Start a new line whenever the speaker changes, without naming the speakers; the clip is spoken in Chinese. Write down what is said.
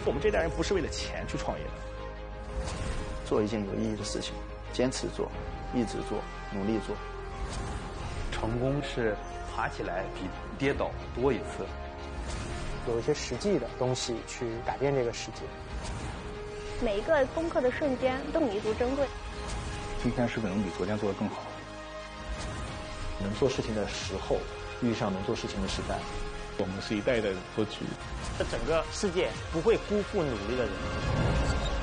我们这代人不是为了钱去创业的。
做一件有意义的事情，坚持做，一直做，努力做。
成功是爬起来比跌倒多一次。
有一些实际的东西去改变这个世界。
每一个攻克的瞬间都弥足珍贵。
今天是不是能比昨天做得更好？
能做事情的时候遇上能做事情的时代。
我们是一代一代的夺取。
这整个世界不会辜负努力的人。